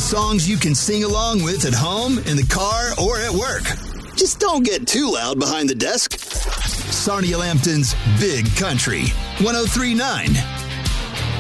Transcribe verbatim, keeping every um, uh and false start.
Songs you can sing along with at home, in the car, or at work. Just don't get too loud behind the desk. Sarnia Lambton's Big Country, one oh three point nine